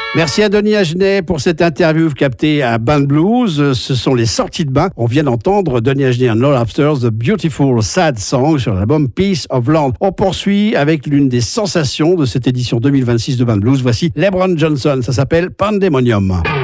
Merci à Denis Agenais pour cette interview captée à Bain Blues. Ce sont les sorties de bain. On vient d'entendre Denis Agenais and All Afters, The Beautiful Sad Song sur l'album Piece of Land. On poursuit avec l'une des sensations de cette édition 2026 de Bain Blues. Voici LeBron Johnson. Ça s'appelle Pandemonium.